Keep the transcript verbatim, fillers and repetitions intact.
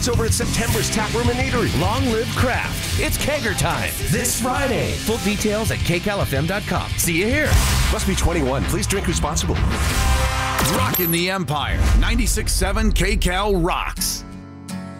It's over at September's Tap Room and Eatery. Long live craft. It's kegger time this Friday. Full details at K Cal F M dot com. See you here. Must be twenty-one. Please drink responsibly. Rockin' the Empire. ninety-six point seven K Cal rocks.